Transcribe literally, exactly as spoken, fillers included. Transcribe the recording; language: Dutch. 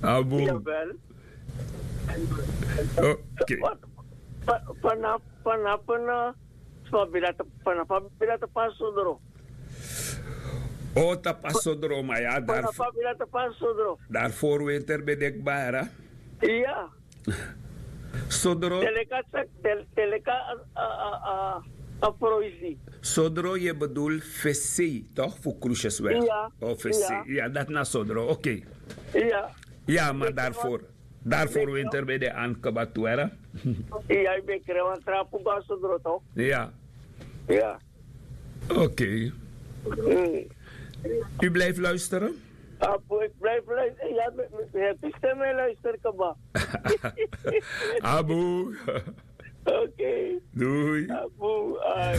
Abu. Jawel. Oké. Vanaf vanaf een vanaf vanaf bila te pas sodro. Oh, tapas sodro, maar ja, Vanaf daar, bila te pas sodro. daarvoor winter bedekbaar, hè? Iya. Sodro, Teleka cek tel teleka a a a a proisi. sodro je bedoelt visie, toch? Voor cruisesweg. Ja, Oh, visie. ja. Ja, dat na sodro, oké. Iya. Ja, maar daarvoor, daarvoor winter bij de aankabatuera. Iya ik ben krewan trapu ga sodro toch? Ja, Ja. oké. Mm. U blijft luisteren? Apo ik blijf luisteren. Ja, het is stemmen luister kaba. Abu. Oké. Doei. Apo. Ai.